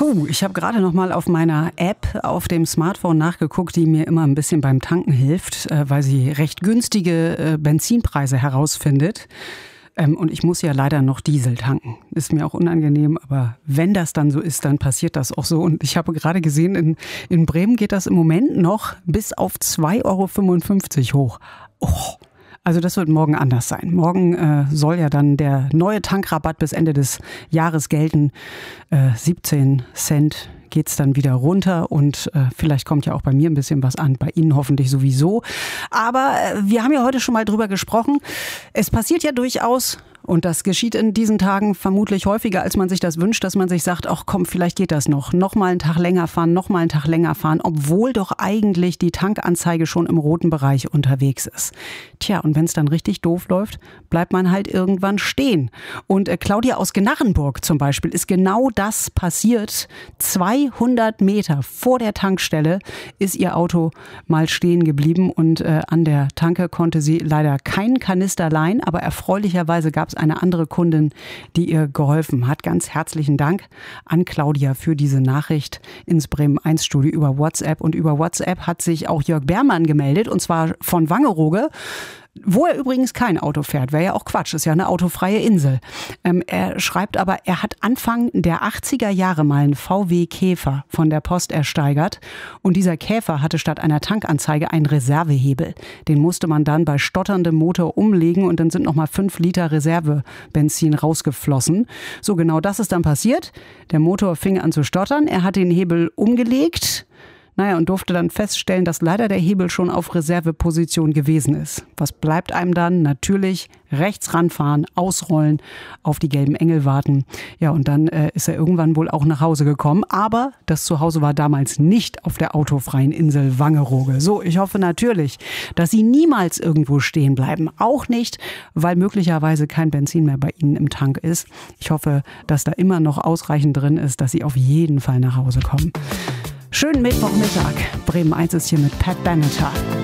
Ich habe gerade noch mal auf meiner App auf dem Smartphone nachgeguckt, die mir immer ein bisschen beim Tanken hilft, weil sie recht günstige Benzinpreise herausfindet. Und ich muss ja leider noch Diesel tanken. Ist mir auch unangenehm, aber wenn das dann so ist, dann passiert das auch so. Und ich habe gerade gesehen, in Bremen geht das im Moment noch bis auf 2,55 € hoch. Also das wird morgen anders sein. Morgen soll ja dann der neue Tankrabatt bis Ende des Jahres gelten. 17 Cent geht's dann wieder runter und vielleicht kommt ja auch bei mir ein bisschen was an, bei Ihnen hoffentlich sowieso. Aber wir haben ja heute schon mal drüber gesprochen. Es passiert ja durchaus, und das geschieht in diesen Tagen vermutlich häufiger, als man sich das wünscht, dass man sich sagt, ach komm, vielleicht geht das noch. Noch mal einen Tag länger fahren, obwohl doch eigentlich die Tankanzeige schon im roten Bereich unterwegs ist. Tja, und wenn es dann richtig doof läuft, bleibt man halt irgendwann stehen. Und Claudia aus Gnarrenburg zum Beispiel ist genau das passiert. 200 Meter vor der Tankstelle ist ihr Auto mal stehen geblieben und an der Tanke konnte sie leider keinen Kanister leihen, aber erfreulicherweise gab es eine andere Kundin, die ihr geholfen hat. Ganz herzlichen Dank an Claudia für diese Nachricht ins Bremen 1 Studio über WhatsApp. Und über WhatsApp hat sich auch Jörg Beermann gemeldet, und zwar von Wangerooge, wo er übrigens kein Auto fährt. Wäre ja auch Quatsch, ist ja eine autofreie Insel. Er schreibt aber, er hat Anfang der 80er Jahre mal einen VW Käfer von der Post ersteigert. Und dieser Käfer hatte statt einer Tankanzeige einen Reservehebel. Den musste man dann bei stotterndem Motor umlegen und dann sind nochmal 5 Liter Reservebenzin rausgeflossen. So, genau das ist dann passiert. Der Motor fing an zu stottern. Er hat den Hebel umgelegt. Und durfte dann feststellen, dass leider der Hebel schon auf Reserveposition gewesen ist. Was bleibt einem dann? Natürlich rechts ranfahren, ausrollen, auf die gelben Engel warten. Ja, und dann ist er irgendwann wohl auch nach Hause gekommen. Aber das Zuhause war damals nicht auf der autofreien Insel Wangerooge. So, ich hoffe natürlich, dass Sie niemals irgendwo stehen bleiben. Auch nicht, weil möglicherweise kein Benzin mehr bei Ihnen im Tank ist. Ich hoffe, dass da immer noch ausreichend drin ist, dass Sie auf jeden Fall nach Hause kommen. Schönen Mittwochmittag. Bremen 1 ist hier mit Pat Benatar.